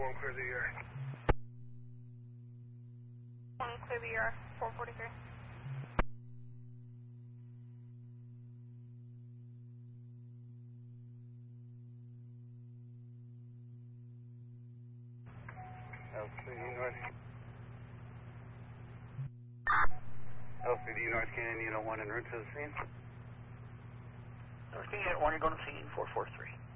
One clear the ER. One clear the ER, 443. LCD North. LCD North Canyon Unit 1 en route to the scene. North Canyon Unit 1, you're going to scene 443.